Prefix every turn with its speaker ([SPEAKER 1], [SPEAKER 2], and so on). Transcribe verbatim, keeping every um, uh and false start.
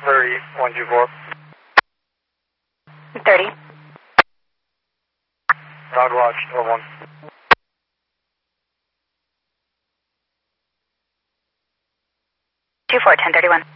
[SPEAKER 1] thirty, one two four.
[SPEAKER 2] thirty.
[SPEAKER 1] Dog watch, twelve one.
[SPEAKER 2] two four, ten thirty-one.